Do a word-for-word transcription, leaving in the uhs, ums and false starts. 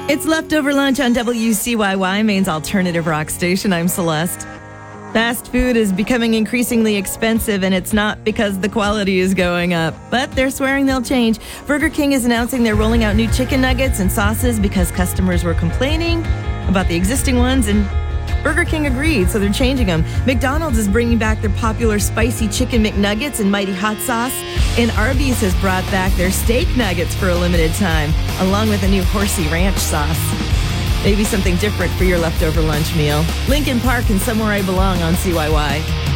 It's Leftover Lunch on W C Y Y, Maine's alternative rock station. I'm Celeste. Fast food is becoming increasingly expensive, and it's not because the quality is going up, but they're swearing they'll change. Burger King is announcing they're rolling out new chicken nuggets and sauces because customers were complaining about the existing ones, and Burger King agreed, so they're changing them. McDonald's is bringing back their popular spicy chicken McNuggets and mighty hot sauce, and Arby's has brought back their steak nuggets for a limited time, along with a new horsey ranch sauce. Maybe something different for your leftover lunch meal. Lincoln Park and Somewhere I Belong on C Y Y.